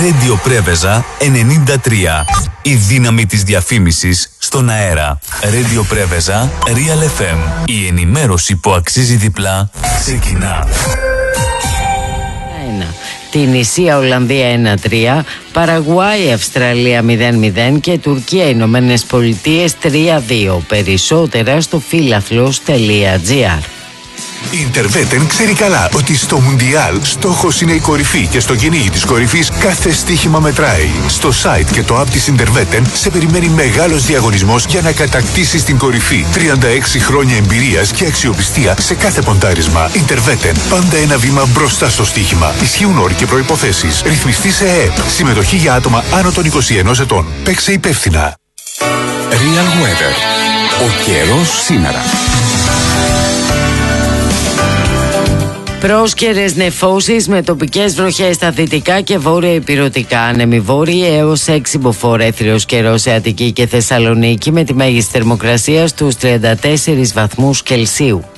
Radio Πρέβεζα 93. Η δύναμη της διαφήμισης στον αέρα. Radio Πρέβεζα Real FM. Η ενημέρωση που αξίζει διπλά ξεκινά. Τινησία, Ολλανδία 1-3, Παραγουάη, Αυστραλία 0-0 και Τουρκία, Ηνωμένες Πολιτείες 3-2. Περισσότερα στο φίλαθλος.gr. Η Interveten ξέρει καλά ότι στο Μουντιάλ στόχος είναι η κορυφή και στο κυνήγι της κορυφής κάθε στοίχημα μετράει. Στο site και το app της Interveten σε περιμένει μεγάλος διαγωνισμός για να κατακτήσεις την κορυφή. 36 χρόνια εμπειρίας και αξιοπιστία σε κάθε ποντάρισμα. Interveten, πάντα ένα βήμα μπροστά στο στοίχημα. Ισχύουν όροι και προϋποθέσεις. Ρυθμιστή σε ΕΕΠ. Συμμετοχή για άτομα άνω των 21 ετών. Παίξε υπεύθυνα. Real Weather. Ο καιρός σήμερα. Πρόσκαιρες νεφώσεις με τοπικές βροχές στα δυτικά και βόρεια ηπειρωτικά. Άνεμοι βόρειοι έως 6 μποφόρ. Έθριος καιρός σε Αττική και Θεσσαλονίκη με τη μέγιστη θερμοκρασία στους 34 βαθμούς Κελσίου.